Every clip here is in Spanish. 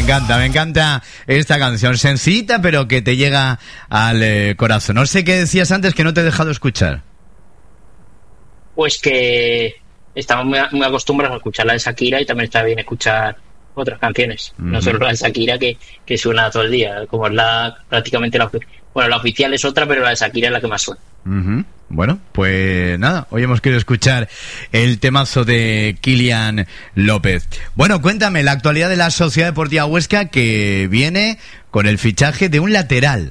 me encanta esta canción, sencillita pero que te llega al corazón. No sé qué decías antes que no te he dejado escuchar. Pues que estamos muy acostumbrados a escuchar la de Shakira y también está bien escuchar otras canciones, no solo la de Shakira que suena todo el día, como es prácticamente la oficial es otra, pero la de Shakira es la que más suena. Bueno, pues nada, hoy hemos querido escuchar el temazo de Kylian López. Bueno, cuéntame la actualidad de la Sociedad Deportiva Huesca, que viene con el fichaje de un lateral.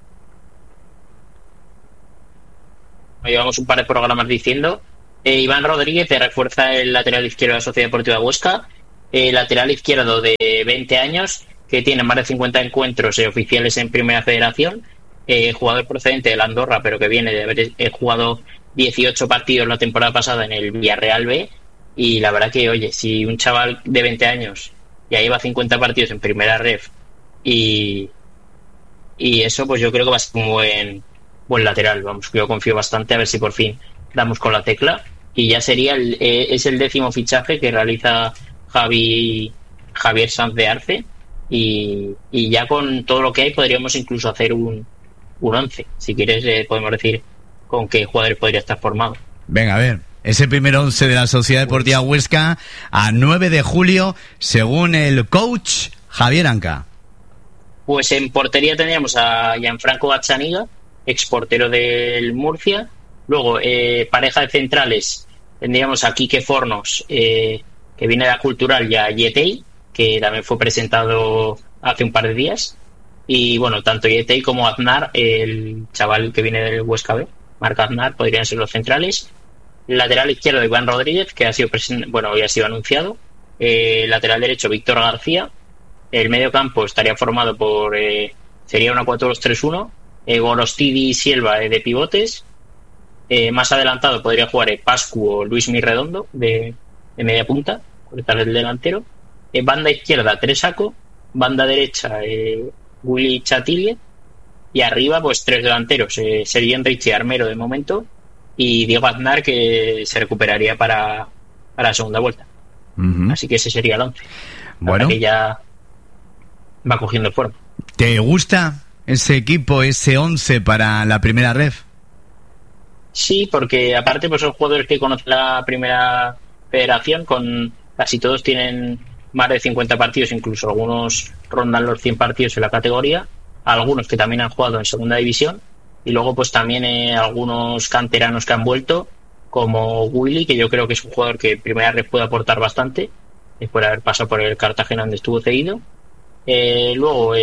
Llevamos un par de programas diciendo Iván Rodríguez refuerza el lateral izquierdo de la Sociedad Deportiva Huesca, lateral izquierdo de 20 años que tiene más de 50 encuentros oficiales en Primera Federación, jugador procedente de la Andorra pero que viene de haber jugado 18 partidos la temporada pasada en el Villarreal B, y la verdad que, oye, si un chaval de 20 años ya lleva 50 partidos en Primera Ref y eso, pues yo creo que va a ser un buen lateral. Vamos, yo confío bastante, a ver si por fin damos con la tecla, y ya sería es el 10º fichaje que realiza Javier Sanz de Arce, y ya con todo lo que hay podríamos incluso hacer un 11, si quieres. Podemos decir con qué jugadores podría estar formado. Venga, a ver, ese primer 11 de la Sociedad Deportiva Huesca a 9 de julio, según el coach Javier Anca. Pues en portería tendríamos a Gianfranco Gazzaniga, exportero del Murcia. Luego, pareja de centrales, tendríamos a Quique Fornos, que viene de la Cultural, y a Yetey, que también fue presentado hace un par de días. Y bueno, tanto Yetey como Aznar, el chaval que viene del Huesca B, Marc Aznar, podrían ser los centrales. Lateral izquierdo, Iván Rodríguez, que ha sido hoy ha sido anunciado. Lateral derecho, Víctor García. El medio campo estaría formado por sería una 4-2-3-1, Gorostidi y Silva de pivotes. Más adelantado podría jugar Pascu o Luis Mirredondo de media punta, por estar el delantero. Banda izquierda, Tresaco. Banda derecha, Willy Chatille. Y arriba, pues 3 delanteros, Sergi Enrique Armero de momento, y Diego Aznar, que se recuperaría para la segunda vuelta. Así que ese sería el 11. Bueno, que ya va cogiendo forma. ¿Te gusta ese equipo, ese 11 para la primera ref? Sí, porque aparte pues son jugadores que conocen la Primera Federación, casi todos tienen más de 50 partidos, incluso algunos rondan los 100 partidos en la categoría, algunos que también han jugado en segunda división, y luego pues también algunos canteranos que han vuelto, como Willy, que yo creo que es un jugador que en primera red puede aportar bastante después de haber pasado por el Cartagena, donde estuvo cedido. Luego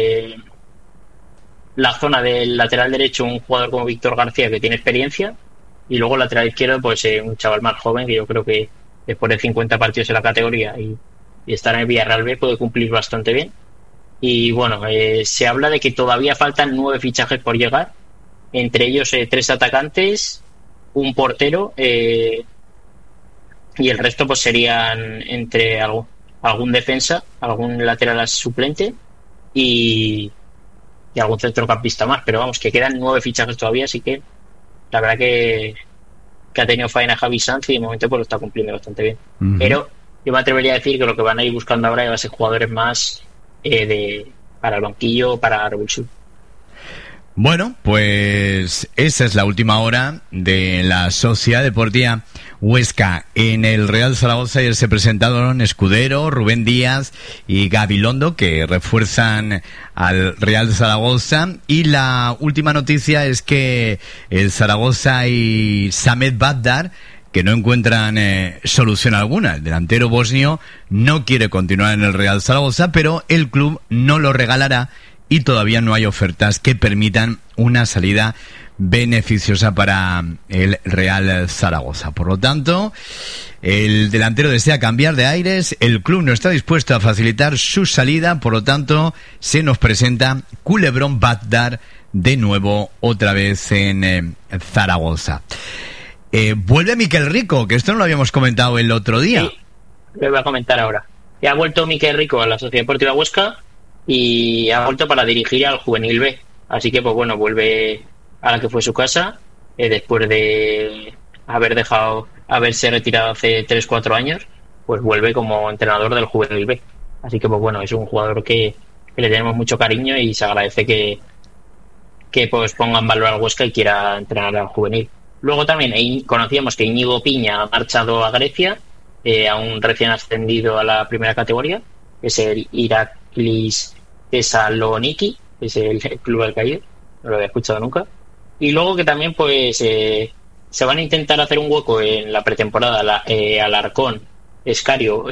la zona del lateral derecho, un jugador como Víctor García, que tiene experiencia, y luego lateral izquierdo, pues un chaval más joven, que yo creo que después de 50 partidos en la categoría y estar en el Villarreal B puede cumplir bastante bien. Y bueno, se habla de que todavía faltan 9 fichajes por llegar, entre ellos 3 atacantes, un portero, y el resto pues serían entre algún defensa, algún lateral suplente y algún centrocampista más. Pero vamos, que quedan 9 fichajes todavía, así que la verdad que ha tenido faena Javi Sanz y de momento pues lo está cumpliendo bastante bien. Pero yo me atrevería a decir que lo que van a ir buscando ahora va a ser jugadores más para el banquillo, para Revulsión. Bueno, pues esa es la última hora de la Sociedad Deportiva Huesca. En el Real Zaragoza ayer se presentaron Escudero, Rubén Díaz y Gabilondo, que refuerzan al Real Zaragoza. Y la última noticia es que el Zaragoza y Samet Bagdar, que no encuentran solución alguna. El delantero bosnio no quiere continuar en el Real Zaragoza, pero el club no lo regalará y todavía no hay ofertas que permitan una salida beneficiosa para el Real Zaragoza. Por lo tanto, el delantero desea cambiar de aires, el club no está dispuesto a facilitar su salida, por lo tanto, se nos presenta Culebrón Bagdar de nuevo, otra vez en Zaragoza. Vuelve Miquel Rico, que esto no lo habíamos comentado el otro día. Sí, lo voy a comentar ahora. Ya ha vuelto Miquel Rico a la Sociedad Deportiva Huesca y ha vuelto para dirigir al Juvenil B. Así que, pues bueno, vuelve a la que fue su casa, después de haberse retirado hace 3-4 años, pues vuelve como entrenador del Juvenil B. Así que pues bueno, es un jugador que le tenemos mucho cariño y se agradece que pues ponga en valor al Huesca y quiera entrenar al juvenil. Luego también conocíamos que Íñigo Piña ha marchado a Grecia, a un recién ascendido a la primera categoría, que es el Iraklis Thessaloniki, que es el club del caído, no lo había escuchado nunca. Y luego que también pues se van a intentar hacer un hueco en la pretemporada, Alarcón, Escario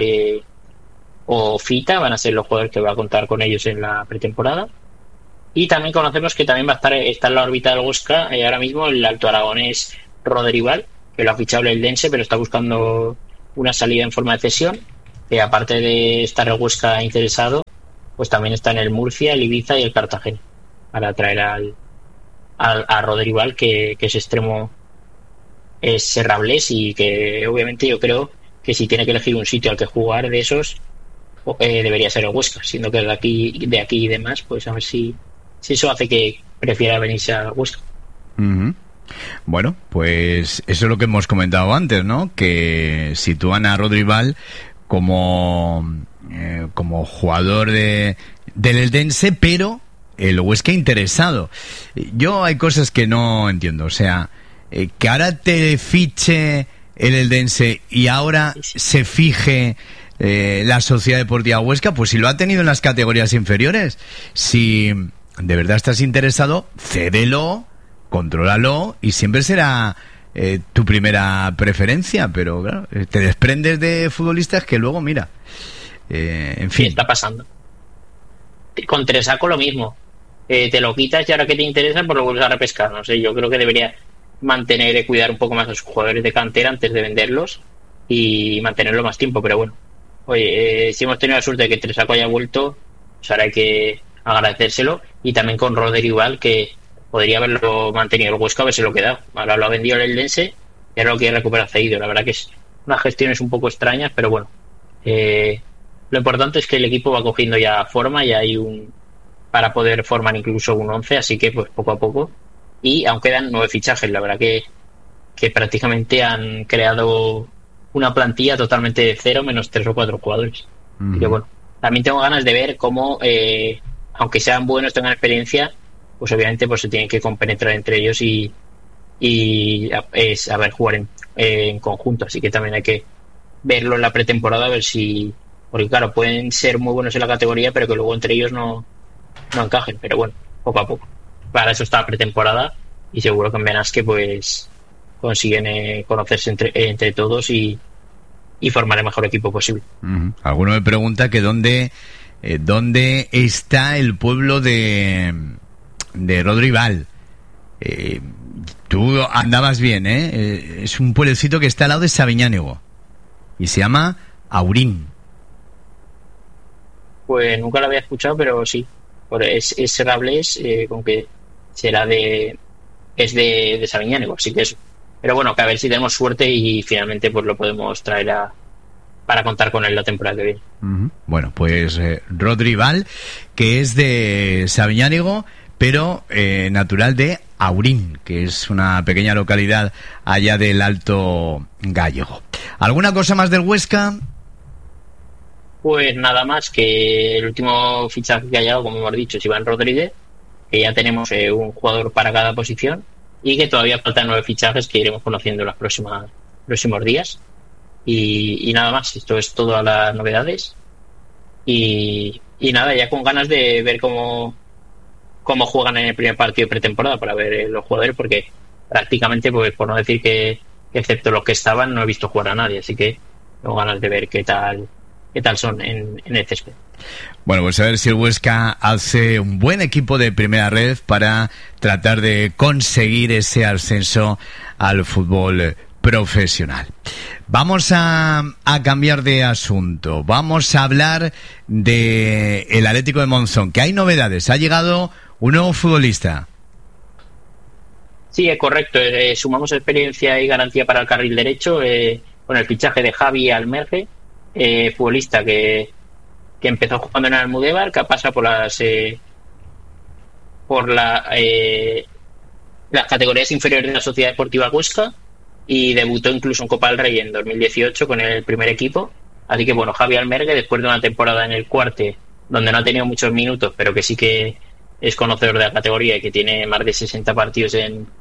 o Fita, van a ser los jugadores que va a contar con ellos en la pretemporada. Y también conocemos que también está en la órbita del Huesca ahora mismo el alto aragonés Rodrival, que lo ha fichado el Eldense, pero está buscando una salida en forma de cesión. Aparte de estar el Huesca interesado, pues también está en el Murcia, el Ibiza y el Cartagena, para traer a Rodrival, que ese extremo es serrablés y que obviamente yo creo que si tiene que elegir un sitio al que jugar de esos, debería ser el Huesca, siendo que de aquí y demás, pues a ver si eso hace que prefiera venirse a Huesca. Uh-huh. Bueno, pues eso es lo que hemos comentado antes, ¿no? Que sitúan a Rodrival como jugador del Eldense, pero el Huesca interesado. Yo hay cosas que no entiendo, o sea, que ahora te fiche el Eldense y ahora se fije la Sociedad Deportiva Huesca, pues si lo ha tenido en las categorías inferiores, si de verdad estás interesado, cédelo, contrólalo y siempre será tu primera preferencia, pero claro, te desprendes de futbolistas que luego, mira, en fin. ¿Qué está pasando? Con Tresaco lo mismo, te lo quitas y ahora que te interesa pues lo vuelves a repescar, no sé, yo creo que debería mantener y cuidar un poco más a sus jugadores de cantera antes de venderlos y mantenerlo más tiempo, pero bueno, oye, si hemos tenido la suerte de que Tresaco haya vuelto, pues ahora hay que agradecérselo, y también con Rodri igual, que podría haberlo mantenido el Huesca, haberse lo quedado. Ahora lo ha vendido el Eldense y ahora lo quiere recuperar cedido. La verdad que es unas gestiones un poco extrañas, pero bueno, lo importante es que el equipo va cogiendo ya forma y hay para poder formar incluso un 11, así que pues poco a poco, y aún quedan 9 fichajes, la verdad que prácticamente han creado una plantilla totalmente de cero, menos 3 o 4 jugadores. Uh-huh. Así que bueno, también tengo ganas de ver cómo aunque sean buenos, tengan experiencia, pues obviamente pues se tienen que compenetrar entre ellos y saber jugar en conjunto, así que también hay que verlo en la pretemporada, a ver si, porque claro, pueden ser muy buenos en la categoría, pero que luego entre ellos no encajen, pero bueno, poco a poco. Para eso está la pretemporada y seguro que en Benasque pues consiguen conocerse entre todos y formar el mejor equipo posible. Uh-huh. Alguno me pregunta que dónde está el pueblo de Rodrival. Tú andabas bien, ¿eh? Es un pueblecito que está al lado de Sabiñánigo y se llama Aurín. Pues nunca lo había escuchado, pero sí, es serrablés, con que será de Sabiñánigo, así que eso. Pero bueno, que a ver si tenemos suerte y finalmente pues lo podemos traer para contar con él la temporada que viene. Uh-huh. Bueno, pues Rodrival, que es de Sabiñánigo, pero natural de Aurín, que es una pequeña localidad allá del Alto Gallego. ¿Alguna cosa más del Huesca? Pues nada más, que el último fichaje que ha llegado, como hemos dicho, es Iván Rodríguez, que ya tenemos un jugador para cada posición y que todavía faltan 9 fichajes que iremos conociendo en los próximos días. Y nada más, esto es todas las novedades y nada, ya con ganas de ver cómo juegan en el primer partido de pretemporada para ver los jugadores, porque prácticamente, pues por no decir que excepto los que estaban, no he visto jugar a nadie, así que tengo ganas de ver qué tal son en el césped. Bueno, pues a ver si el Huesca hace un buen equipo de primera red para tratar de conseguir ese ascenso al fútbol profesional. Vamos a cambiar de asunto. Vamos a hablar de el Atlético de Monzón, que hay novedades. Ha llegado un nuevo futbolista. Sí, es correcto. Sumamos experiencia y garantía para el carril derecho con el fichaje de Javi Almerge, futbolista que empezó jugando en el Almudévar, que pasa por las categorías inferiores de la Sociedad Deportiva Huesca y debutó incluso en Copa del Rey en 2018 con el primer equipo Así que bueno, Javi Almergue, después de una temporada en el Cuarte, donde no ha tenido muchos minutos, pero que sí que es conocedor de la categoría y que tiene más de 60 partidos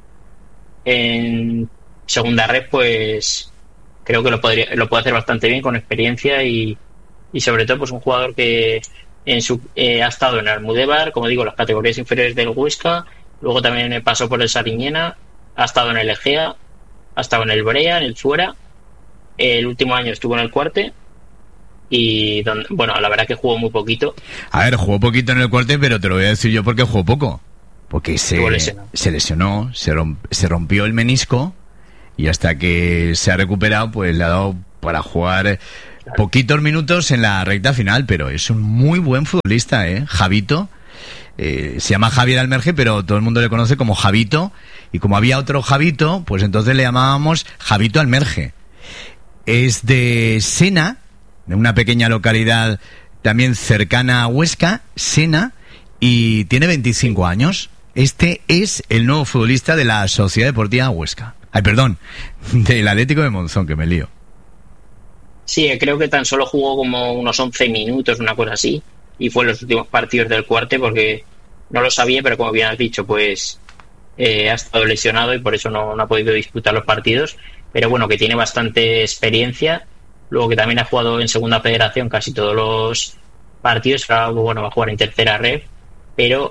en segunda red, pues creo que lo puede hacer bastante bien, con experiencia y sobre todo pues un jugador que ha estado en Almudévar, como digo, las categorías inferiores del Huesca, luego también pasó por el Sariñena, ha estado en el Egea, ha estado en el Brea, en el Zuera, el último año estuvo en el Cuarte y bueno, la verdad que jugó muy poquito. A ver, jugó poquito en el Cuarte, pero te lo voy a decir yo porque jugó poco. Porque se lesionó, se rompió el menisco y hasta que se ha recuperado, pues le ha dado para jugar poquitos minutos en la recta final, pero es un muy buen futbolista, Javito. Se llama Javier Almerge, pero todo el mundo le conoce como Javito, y como había otro Javito, pues entonces le llamábamos Javito Almerge. Es de Sena, de una pequeña localidad también cercana a Huesca, Sena, y tiene 25 años. Este es el nuevo futbolista de la Sociedad Deportiva Huesca. Ay, perdón, del Atlético de Monzón, que me lío. Sí, creo que tan solo jugó como unos 11 minutos, una cosa así, y fue en los últimos partidos del Cuarte, porque no lo sabía, pero como bien has dicho, pues ha estado lesionado y por eso no ha podido disputar los partidos, pero bueno, que tiene bastante experiencia, luego que también ha jugado en Segunda Federación casi todos los partidos, ahora bueno, va a jugar en Tercera Red, pero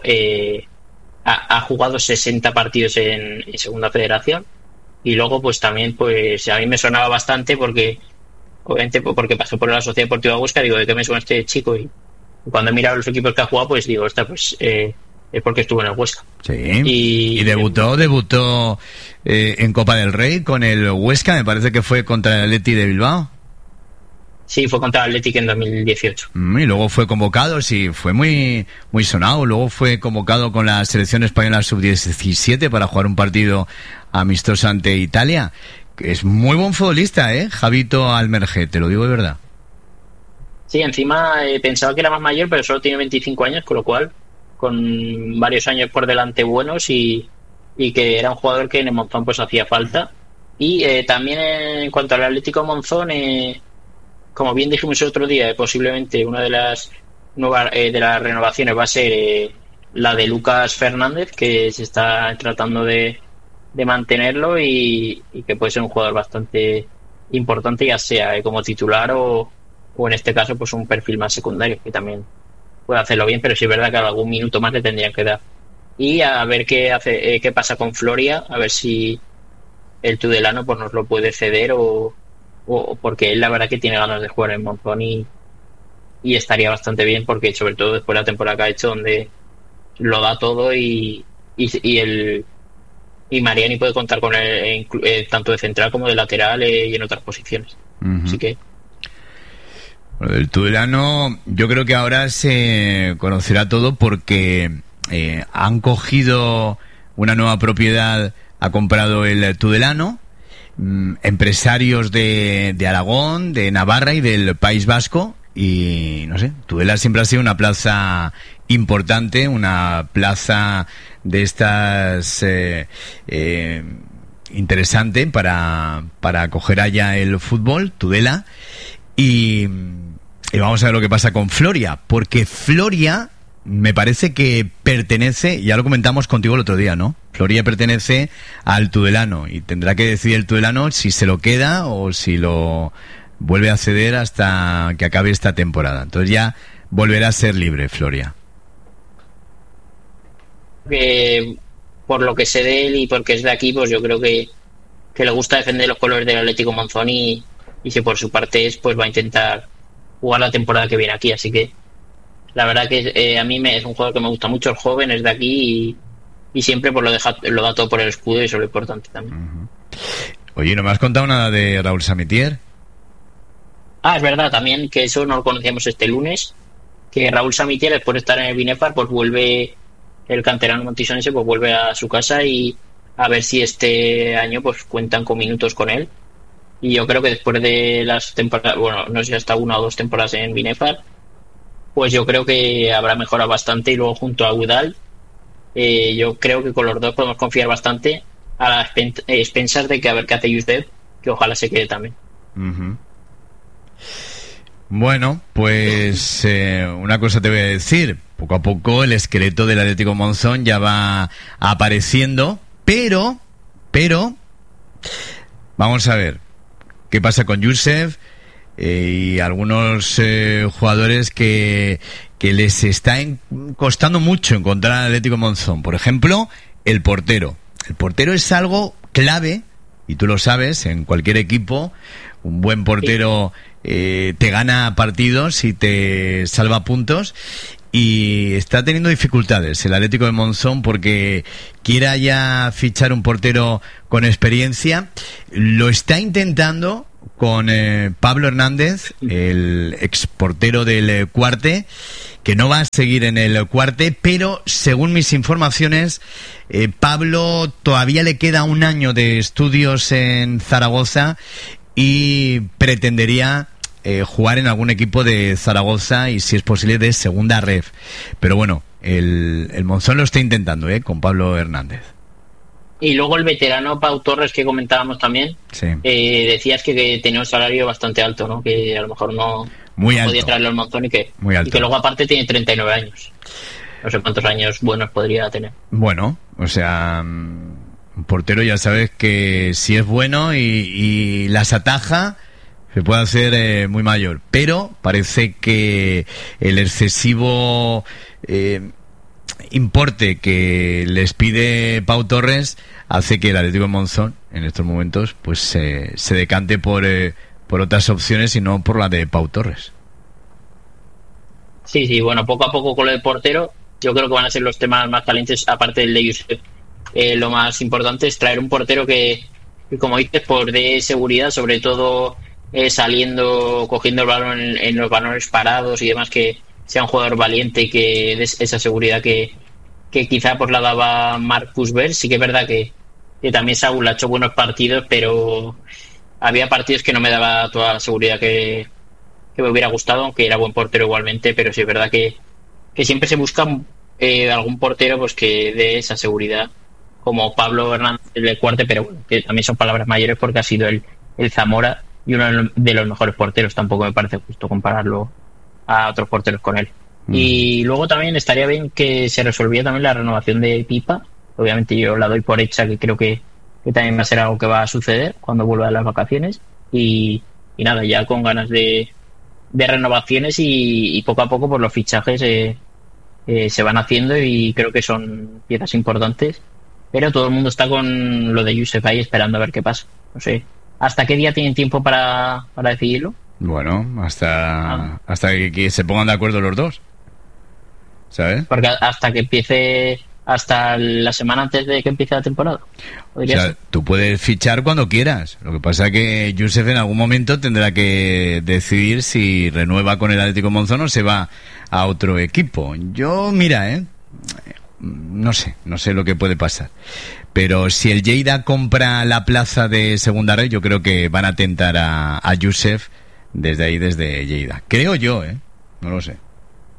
ha jugado 60 partidos en Segunda Federación, y luego pues también pues a mí me sonaba bastante porque obviamente porque pasó por la Sociedad Deportiva Huesca, digo, ¿de qué me suena este chico? Y cuando he mirado los equipos que ha jugado, pues digo, pues es porque estuvo en el Huesca. Sí. Y debutó en Copa del Rey con el Huesca, me parece que fue contra el Atleti de Bilbao. Sí, fue contra el Athletic en 2018. Y luego fue convocado, sí, fue muy muy sonado. Luego fue convocado con la selección española sub-17 para jugar un partido amistoso ante Italia. Es muy buen futbolista, Javito Almerge, te lo digo de verdad. Sí, encima pensaba que era más mayor, pero solo tiene 25 años, con lo cual, con varios años por delante buenos y que era un jugador que en el Monzón pues hacía falta. Y también en cuanto al Atlético Monzón, como bien dijimos el otro día, posiblemente una de las nuevas de las renovaciones va a ser la de Lucas Fernández, que se está tratando de mantenerlo y que puede ser un jugador bastante importante, ya sea como titular o en este caso pues un perfil más secundario, que también puede hacerlo bien, pero sí es verdad que algún minuto más le tendrían que dar. Y a ver qué pasa con Floria, a ver si el Tudelano pues nos lo puede ceder o porque él la verdad que tiene ganas de jugar en Monzón y estaría bastante bien, porque sobre todo después de la temporada que ha hecho, donde lo da todo y Mariani puede contar con él tanto de central como de lateral y en otras posiciones. Así que bueno, el Tudelano yo creo que ahora se conocerá todo porque han cogido una nueva propiedad, ha comprado el Tudelano, empresarios de Aragón, de Navarra y del País Vasco, y no sé, Tudela siempre ha sido una plaza importante, una plaza de estas interesante para acoger allá el fútbol, Tudela, y vamos a ver lo que pasa con Floria, porque Floria me parece que pertenece, ya lo comentamos contigo el otro día, ¿no? Floria pertenece al Tudelano y tendrá que decidir el Tudelano si se lo queda o si lo vuelve a ceder hasta que acabe esta temporada. Entonces ya volverá a ser libre Floria. Por lo que sé de él y porque es de aquí, pues yo creo que le gusta defender los colores del Atlético Monzón y si por su parte es, pues va a intentar jugar la temporada que viene aquí, así que la verdad que a mí es un jugador que me gusta mucho, el joven, es de aquí y siempre pues lo da todo por el escudo y eso es lo importante también. Oye, ¿no me has contado nada de Raúl Samitier? Es verdad también, que eso no lo conocíamos este lunes, que Raúl Samitier, después de estar en el Binefar, pues vuelve, el canterano montisonense, pues vuelve a su casa y a ver si este año pues cuentan con minutos con él. Y yo creo que después de las temporadas, bueno, no sé si hasta 1 o 2 temporadas en Binefar, pues yo creo que habrá mejorado bastante, y luego junto a Udal, yo creo que con los dos podemos confiar bastante a las expensas de que a ver qué hace Yusdev, que ojalá se quede también. Bueno, pues una cosa te voy a decir. Poco a poco el esqueleto del Atlético Monzón ya va apareciendo, pero, vamos a ver qué pasa con Joseph y algunos jugadores que les está costando mucho encontrar al Atlético Monzón. Por ejemplo, el portero. El portero es algo clave, y tú lo sabes, en cualquier equipo. Un buen portero te gana partidos y te salva puntos. Y está teniendo dificultades el Atlético de Monzón porque quiera ya fichar un portero con experiencia. Lo está intentando con Pablo Hernández, el exportero del Cuarte, que no va a seguir en el Cuarte, pero según mis informaciones, Pablo todavía le queda un año de estudios en Zaragoza y pretendería jugar en algún equipo de Zaragoza y, si es posible, de segunda ref. Pero bueno, el Monzón lo está intentando, con Pablo Hernández. Y luego el veterano Pau Torres, que comentábamos también, sí. Decías que tenía un salario bastante alto, ¿no? Que a lo mejor no podía traerlo al Monzón y que luego aparte tiene 39 años. No sé cuántos años buenos podría tener. Bueno, o sea, un portero ya sabes que si es bueno y las ataja, se puede hacer muy mayor. Pero parece que el excesivo importe que les pide Pau Torres hace que el Atlético de Monzón en estos momentos pues se decante por otras opciones y no por la de Pau Torres. Sí, bueno, poco a poco con lo del portero yo creo que van a ser los temas más calientes, aparte del de Josep. Lo más importante es traer un portero que como dices, por de seguridad, sobre todo saliendo, cogiendo el balón en los balones parados y demás, que sea un jugador valiente y que dé esa seguridad que quizá pues la daba Marcus Berg. Sí que es verdad que también Saúl ha hecho buenos partidos, pero había partidos que no me daba toda la seguridad que me hubiera gustado, aunque era buen portero igualmente. Pero sí es verdad que siempre se busca algún portero pues que dé esa seguridad, como Pablo Hernández del Cuarte, pero bueno, que también son palabras mayores porque ha sido el Zamora y uno de los mejores porteros. Tampoco me parece justo compararlo a otros porteros con él. Y luego también estaría bien que se resolviera también la renovación de Pipa. Obviamente yo la doy por hecha, que creo que también va a ser algo que va a suceder cuando vuelva de las vacaciones. Y nada, ya con ganas de renovaciones y poco a poco pues los fichajes se van haciendo y creo que son piezas importantes. Pero todo el mundo está con lo de Josep ahí esperando a ver qué pasa. No sé, ¿hasta qué día tienen tiempo para decidirlo? Bueno, hasta que se pongan de acuerdo los dos, ¿sabes? Porque hasta que empiece, hasta la semana antes de que empiece la temporada. O sea, tú puedes fichar cuando quieras. Lo que pasa es que Josep en algún momento tendrá que decidir si renueva con el Atlético Monzón o se va a otro equipo. Yo, mira, no sé lo que puede pasar. Pero si el Lleida compra la plaza de segunda red, yo creo que van a tentar a Josep desde Lleida. Creo yo, no lo sé.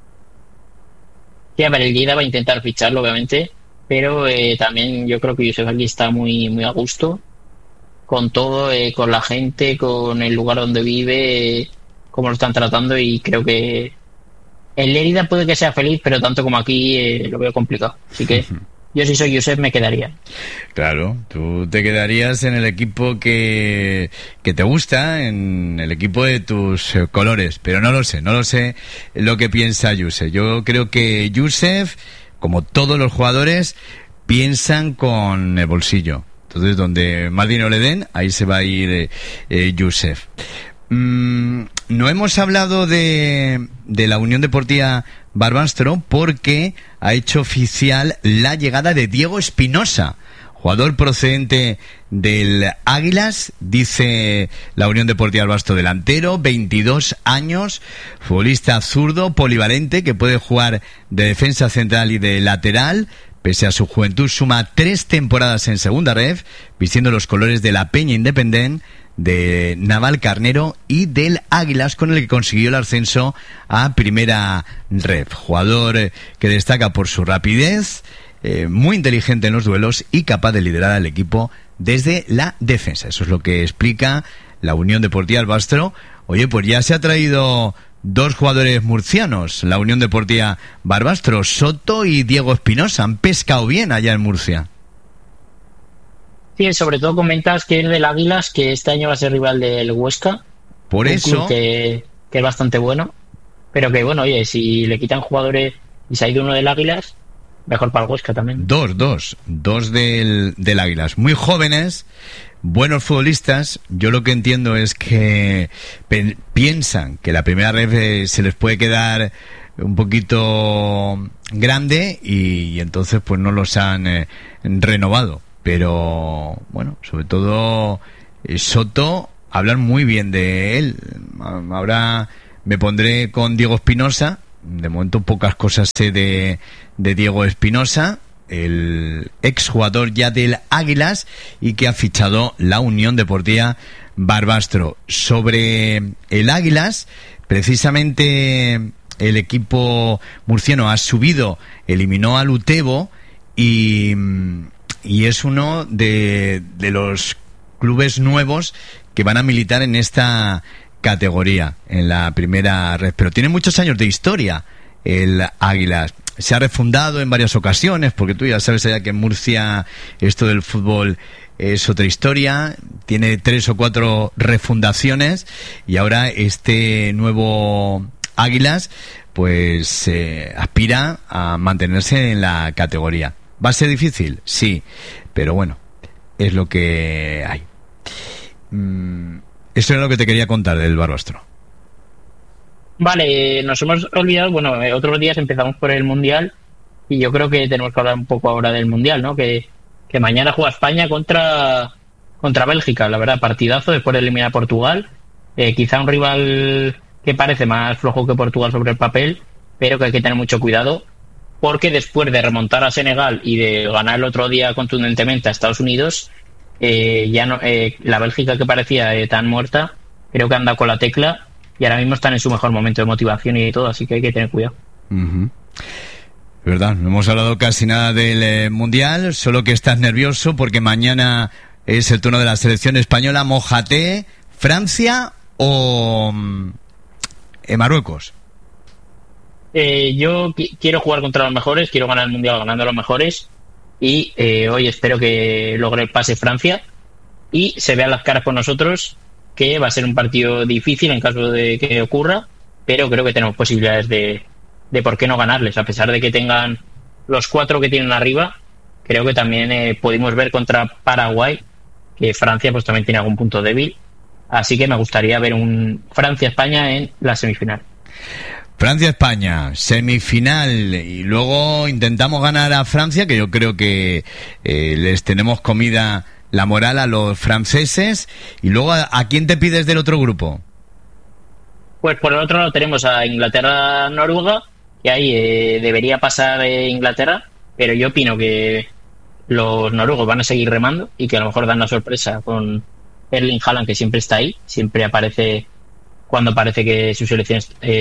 Sí, a ver, el Lleida va a intentar ficharlo, obviamente, pero también yo creo que Josep aquí está muy, muy a gusto con todo, con la gente, con el lugar donde vive, cómo lo están tratando, y creo que el Lleida puede que sea feliz, pero tanto como aquí lo veo complicado. Así que yo, si soy Josep, me quedaría. Claro, tú te quedarías en el equipo que te gusta, en el equipo de tus colores, pero no lo sé lo que piensa Josep. Yo creo que Josep, como todos los jugadores, piensan con el bolsillo. Entonces, donde más dinero le den, ahí se va a ir Josep. No hemos hablado de la Unión Deportiva Barbastro porque ha hecho oficial la llegada de Diego Espinosa, jugador procedente del Águilas, dice la Unión Deportiva Barbastro, delantero, 22 años, futbolista zurdo, polivalente, que puede jugar de defensa central y de lateral. Pese a su juventud, suma 3 temporadas en segunda ref, vistiendo los colores de la Peña Independent, de Navalcarnero y del Águilas, con el que consiguió el ascenso a primera ref. Jugador que destaca por su rapidez, muy inteligente en los duelos y capaz de liderar al equipo desde la defensa. Eso es lo que explica la Unión Deportiva Barbastro, Oye, pues ya se ha traído 2 jugadores murcianos, la Unión Deportiva Barbastro, Soto y Diego Espinosa. Han pescado bien allá en Murcia. Sí, sobre todo comentas que es del Águilas, que este año va a ser rival del Huesca. Por eso... Que es bastante bueno. Pero que bueno, oye, si le quitan jugadores y se ha ido uno del Águilas, mejor para el Huesca también. Dos del Águilas. Muy jóvenes, buenos futbolistas. Yo lo que entiendo es que piensan que la primera red se les puede quedar un poquito grande y entonces pues no los han renovado. Pero bueno, sobre todo Soto, hablan muy bien de él. Ahora me pondré con Diego Espinosa. De momento pocas cosas sé de Diego Espinosa, el exjugador ya del Águilas y que ha fichado la Unión Deportiva Barbastro. Sobre el Águilas, precisamente el equipo murciano ha subido, eliminó al Utebo y es uno de los clubes nuevos que van a militar en esta categoría, en la primera red, pero tiene muchos años de historia el Águilas. Se ha refundado en varias ocasiones, porque tú ya sabes allá que en Murcia esto del fútbol es otra historia, tiene 3 o 4 refundaciones y ahora este nuevo Águilas pues aspira a mantenerse en la categoría. ¿Va a ser difícil? Sí, pero bueno, es lo que hay. Eso es lo que te quería contar del Barbastro. Vale, nos hemos olvidado, bueno, otros días empezamos por el Mundial y yo creo que tenemos que hablar un poco ahora del Mundial, ¿no? Que mañana juega España contra Bélgica, la verdad, partidazo después de eliminar a Portugal. Quizá un rival que parece más flojo que Portugal sobre el papel, pero que hay que tener mucho cuidado porque después de remontar a Senegal y de ganar el otro día contundentemente a Estados Unidos, ya no, la Bélgica que parecía tan muerta, creo que anda con la tecla y ahora mismo están en su mejor momento de motivación y todo, así que hay que tener cuidado. ¿Verdad? No hemos hablado casi nada del Mundial, solo que estás nervioso porque mañana es el turno de la selección española. Mójate, ¿Francia o Marruecos? Yo quiero jugar contra los mejores, quiero ganar el Mundial ganando a los mejores y hoy espero que logre el pase Francia y se vean las caras por nosotros, que va a ser un partido difícil en caso de que ocurra, pero creo que tenemos posibilidades de por qué no ganarles, a pesar de que tengan los 4 que tienen arriba. Creo que también pudimos ver contra Paraguay que Francia pues también tiene algún punto débil, así que me gustaría ver un Francia-España en la semifinal. Francia-España, semifinal, y luego intentamos ganar a Francia, que yo creo que les tenemos comida la moral a los franceses. Y luego, ¿a quién te pides del otro grupo? Pues por el otro lado tenemos a Inglaterra-Noruega, que ahí debería pasar Inglaterra, pero yo opino que los noruegos van a seguir remando y que a lo mejor dan la sorpresa con Erling Haaland, que siempre está ahí, siempre aparece cuando parece que su selección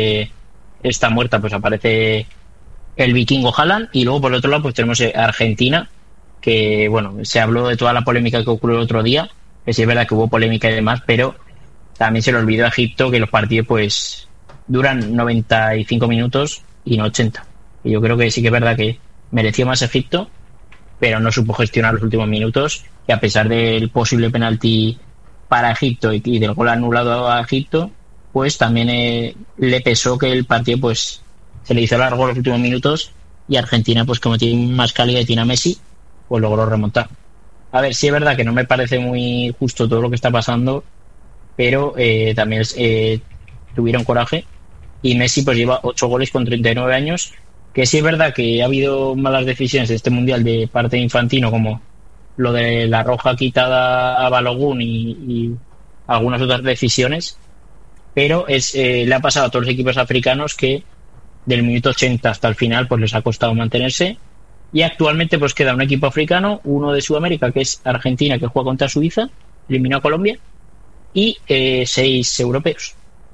está muerta, pues aparece el vikingo Haaland. Y luego por el otro lado pues tenemos Argentina, que bueno, se habló de toda la polémica que ocurrió el otro día, que sí es verdad que hubo polémica y demás, pero también se le olvidó a Egipto que los partidos pues duran 95 minutos y no 80. Y yo creo que sí que es verdad que mereció más Egipto, pero no supo gestionar los últimos minutos, y a pesar del posible penalti para Egipto y del gol anulado a Egipto, pues también le pesó que el partido pues se le hizo largo los últimos minutos, y Argentina, pues como tiene más calidad y tiene a Messi, pues logró remontar. A ver, sí es verdad que no me parece muy justo todo lo que está pasando, pero también tuvieron coraje, y Messi pues lleva 8 goles con 39 años, que sí es verdad que ha habido malas decisiones de este Mundial de parte de Infantino, como lo de la roja quitada a Balogun y algunas otras decisiones, pero le ha pasado a todos los equipos africanos que del minuto 80 hasta el final pues les ha costado mantenerse, y actualmente pues queda un equipo africano, uno de Sudamérica que es Argentina, que juega contra Suiza, eliminó a Colombia, y 6 europeos.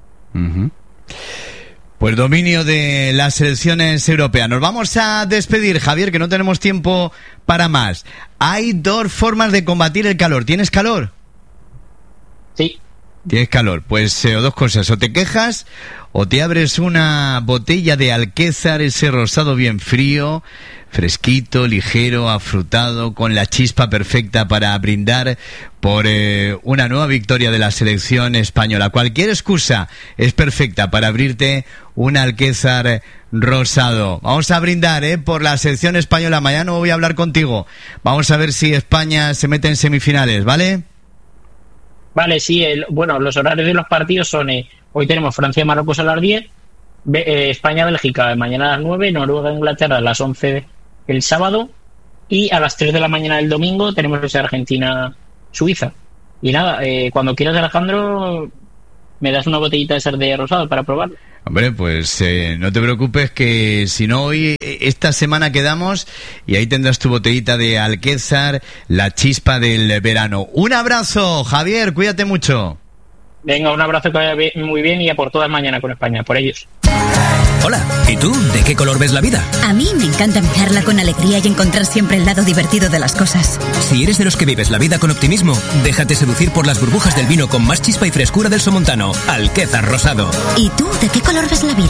Pues dominio de las selecciones europeas. Nos vamos a despedir, Javier, que no tenemos tiempo para más. Hay 2 formas de combatir el calor. ¿Tienes calor? Sí. Tienes calor. Pues dos cosas, o te quejas o te abres una botella de Alquézar, ese rosado bien frío, fresquito, ligero, afrutado, con la chispa perfecta para brindar por una nueva victoria de la selección española. Cualquier excusa es perfecta para abrirte un Alquézar rosado. Vamos a brindar por la selección española. Mañana no voy a hablar contigo. Vamos a ver si España se mete en semifinales, ¿vale? Vale, sí. Los horarios de los partidos son... hoy tenemos Francia-Marruecos a las 10, España-Bélgica mañana a las 9, Noruega-Inglaterra a las 11 el sábado, y a las 3 de la mañana del domingo tenemos esa Argentina-Suiza. Y nada, cuando quieras, Alejandro, me das una botellita de ser de rosado para probarlo. Hombre, pues no te preocupes, que si no, hoy, esta semana quedamos y ahí tendrás tu botellita de Alquézar, la chispa del verano. Un abrazo, Javier, cuídate mucho. Venga, un abrazo, que vaya muy bien, y a por todas mañana con España, por ellos. Hola, ¿y tú? ¿De qué color ves la vida? A mí me encanta mirarla con alegría y encontrar siempre el lado divertido de las cosas. Si eres de los que vives la vida con optimismo, déjate seducir por las burbujas del vino con más chispa y frescura del Somontano, Alquézar rosado. ¿Y tú? ¿De qué color ves la vida?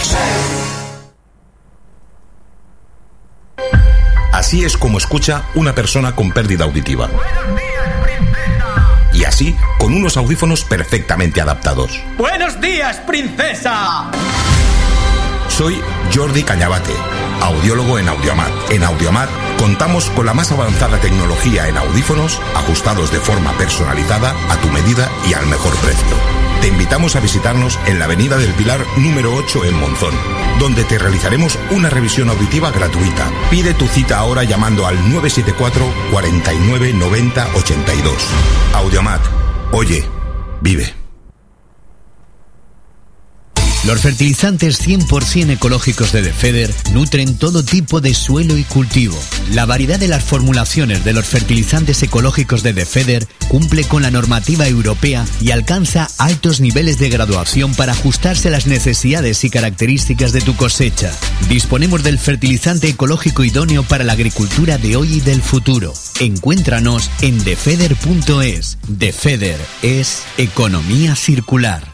Así es como escucha una persona con pérdida auditiva. Y así, con unos audífonos perfectamente adaptados. ¡Buenos días, princesa! Soy Jordi Cañabate, audiólogo en Audiomat. En Audiomat contamos con la más avanzada tecnología en audífonos, ajustados de forma personalizada, a tu medida y al mejor precio. Te invitamos a visitarnos en la Avenida del Pilar número 8 en Monzón, donde te realizaremos una revisión auditiva gratuita. Pide tu cita ahora llamando al 974 49 90 82. Audiomat. Oye, vive. Los fertilizantes 100% ecológicos de Defeder nutren todo tipo de suelo y cultivo. La variedad de las formulaciones de los fertilizantes ecológicos de Defeder cumple con la normativa europea y alcanza altos niveles de graduación para ajustarse a las necesidades y características de tu cosecha. Disponemos del fertilizante ecológico idóneo para la agricultura de hoy y del futuro. Encuéntranos en defeder.es. Defeder es economía circular.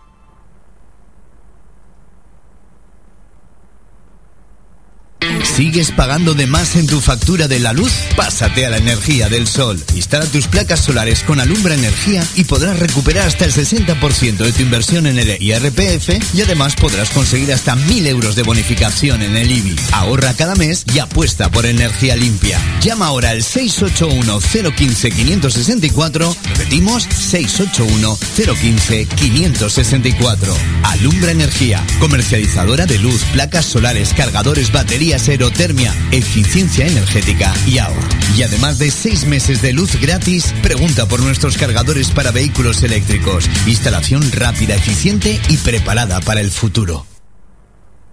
¿Sigues pagando de más en tu factura de la luz? Pásate a la energía del sol. Instala tus placas solares con Alumbra Energía y podrás recuperar hasta el 60% de tu inversión en el IRPF, y además podrás conseguir hasta 1.000 euros de bonificación en el IBI. Ahorra cada mes y apuesta por energía limpia. Llama ahora al 681-015-564. Repetimos, 681-015-564. Alumbra Energía, comercializadora de luz, placas solares, cargadores, baterías, aerotermia, eficiencia energética y ahorro. Y además de 6 meses de luz gratis, pregunta por nuestros cargadores para vehículos eléctricos. Instalación rápida, eficiente y preparada para el futuro.